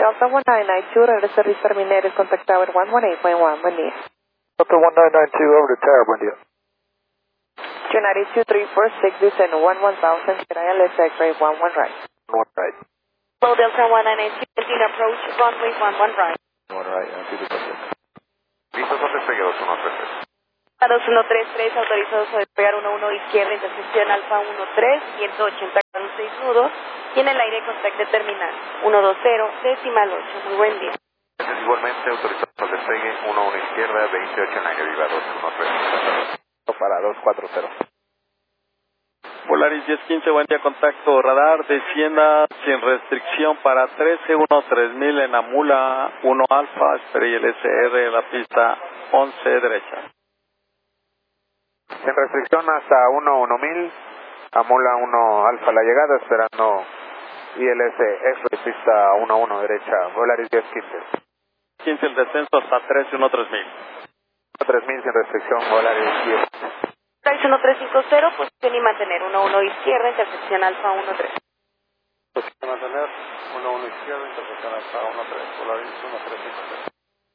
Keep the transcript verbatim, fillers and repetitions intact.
Delta one nine nine two, regreso Service Terminated, contact Tower one one eight point one, buen día. Delta one nine nine two, over to Tower, buen día. United two three four six, descend one one thousand, United left X-ray one one right. One right. Hello, Delta one nine nine two, continue approach, runway one one right. One right, así de perfecto. Listo, son despegue dos uno tres tres. A dos uno tres tres, autorizados a despegar uno uno izquierda, intersección Alfa uno tres, ciento ochenta con seis nudos, y en el aire contacto terminal uno dos cero, decimal ocho, muy buen día. Gracias, igualmente, autorizado al despegue uno uno izquierda, veintiocho en aire, viva dos uno tres. Para dos cuatro cero. Polaris diez quince, buen día, contacto radar, descienda sin restricción para trece uno tres mil en Amula uno Alfa, espere y el S R en la pista once derecha. Sin restricción hasta uno uno mil, Amula uno Alfa la llegada, esperando I L S F, pista uno uno derecha, Polaris diez quince. quince el descenso hasta trece uno tres mil. tres mil sin restricción, Polaris diez. Polaris uno tres cinco cero, posición y mantener uno uno izquierda, intersección Alfa uno tres. Posición y mantener uno uno izquierda, intersección Alfa uno tres, Polaris uno tres cinco cero.